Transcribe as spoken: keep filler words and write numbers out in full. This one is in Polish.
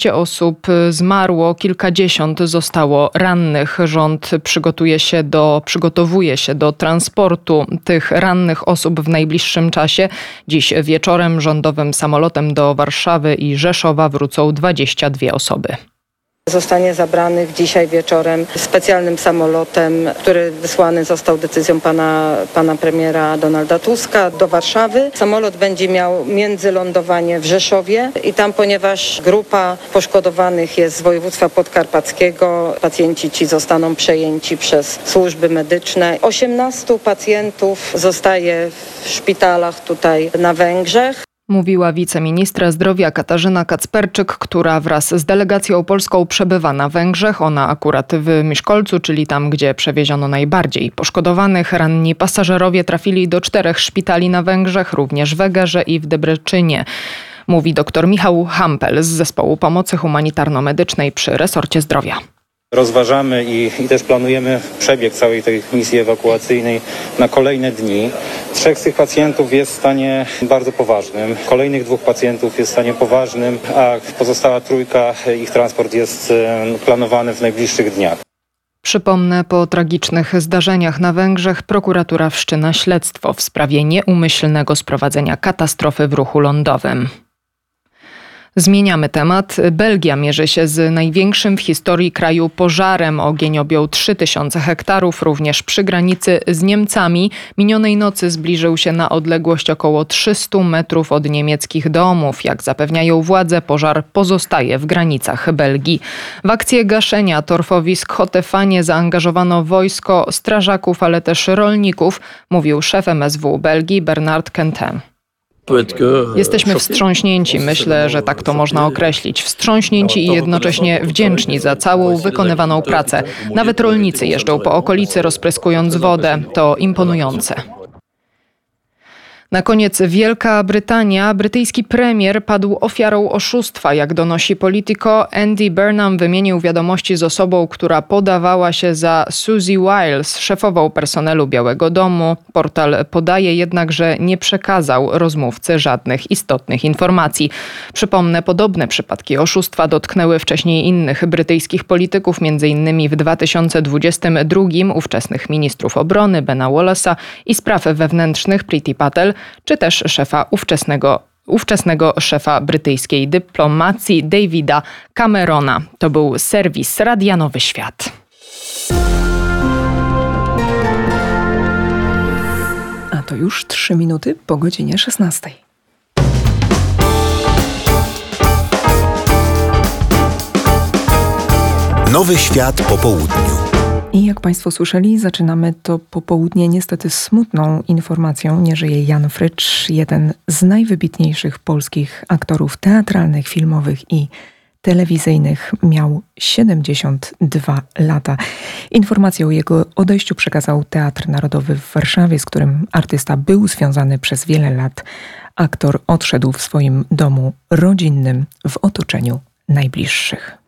dwieście osób zmarło, kilkadziesiąt zostało rannych. Rząd przygotuje się do, przygotowuje się do transportu tych rannych osób w najbliższym czasie. Dziś wieczorem rządowym samolotem do Warszawy i Rzeszowa wrócą dwadzieścia dwie osoby. Zostanie zabranych dzisiaj wieczorem specjalnym samolotem, który wysłany został decyzją pana, pana premiera Donalda Tuska do Warszawy. Samolot będzie miał międzylądowanie w Rzeszowie i tam, ponieważ grupa poszkodowanych jest z województwa podkarpackiego, pacjenci ci zostaną przejęci przez służby medyczne. osiemnastu pacjentów zostaje w szpitalach tutaj na Węgrzech. Mówiła wiceministra zdrowia Katarzyna Kacperczyk, która wraz z delegacją polską przebywa na Węgrzech. Ona akurat w Miskolcu, czyli tam, gdzie przewieziono najbardziej poszkodowanych. Ranni pasażerowie trafili do czterech szpitali na Węgrzech, również w Egerze i w Debreczynie. Mówi dr Michał Hampel z Zespołu Pomocy Humanitarno-Medycznej przy resorcie zdrowia. Rozważamy i, i też planujemy przebieg całej tej misji ewakuacyjnej na kolejne dni. Trzech z tych pacjentów jest w stanie bardzo poważnym, kolejnych dwóch pacjentów jest w stanie poważnym, a pozostała trójka, ich transport jest planowany w najbliższych dniach. Przypomnę, po tragicznych zdarzeniach na Węgrzech prokuratura wszczyna śledztwo w sprawie nieumyślnego sprowadzenia katastrofy w ruchu lądowym. Zmieniamy temat. Belgia mierzy się z największym w historii kraju pożarem. Ogień objął trzy tysiące hektarów, również przy granicy z Niemcami. Minionej nocy zbliżył się na odległość około trzysta metrów od niemieckich domów. Jak zapewniają władze, pożar pozostaje w granicach Belgii. W akcję gaszenia torfowisk Hotefanie zaangażowano wojsko, strażaków, ale też rolników, mówił szef M S W Belgii Bernard Quentin. Jesteśmy wstrząśnięci, myślę, że tak to można określić. Wstrząśnięci i jednocześnie wdzięczni za całą wykonywaną pracę. Nawet rolnicy jeżdżą po okolicy, rozpryskując wodę. To imponujące. Na koniec Wielka Brytania. Brytyjski premier padł ofiarą oszustwa. Jak donosi Politico, Andy Burnham wymienił wiadomości z osobą, która podawała się za Susie Wiles, szefową personelu Białego Domu. Portal podaje jednak, że nie przekazał rozmówcy żadnych istotnych informacji. Przypomnę, podobne przypadki oszustwa dotknęły wcześniej innych brytyjskich polityków, między innymi w dwa tysiące dwudziestym drugim ówczesnych ministrów obrony Bena Wallace'a i spraw wewnętrznych Priti Patel, czy też szefa ówczesnego, ówczesnego szefa brytyjskiej dyplomacji Davida Camerona. To był serwis Radia Nowy Świat. A to już trzy minuty po godzinie szesnastej. Nowy Świat po południu. I jak Państwo słyszeli, zaczynamy to popołudnie niestety smutną informacją. Nie żyje Jan Frycz, jeden z najwybitniejszych polskich aktorów teatralnych, filmowych i telewizyjnych. Miał siedemdziesiąt dwa lata. Informację o jego odejściu przekazał Teatr Narodowy w Warszawie, z którym artysta był związany przez wiele lat. Aktor odszedł w swoim domu rodzinnym w otoczeniu najbliższych.